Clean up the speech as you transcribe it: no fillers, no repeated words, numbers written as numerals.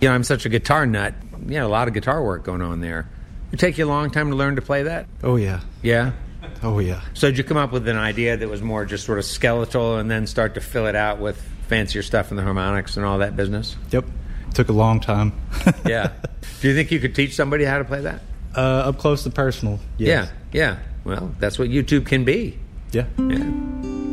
I'm such a guitar nut. A lot of guitar work going on there. It take you a long time to learn to play that? Oh, yeah. Yeah? Oh, yeah. So did you come up with an idea that was more just sort of skeletal and then start to fill it out with fancier stuff in the harmonics and all that business? Yep. Took a long time. Yeah. Do you think you could teach somebody how to play that? Up close and personal, yes. Yeah. Well, that's what YouTube can be. Yeah. Yeah.